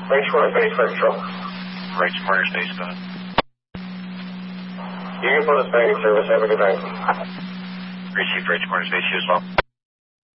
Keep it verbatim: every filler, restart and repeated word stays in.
Range Corner Base, Flight Control. Range Corner Base, go ahead. You can put us back in service. Have a good night. Receive Range Corner Base, you as well.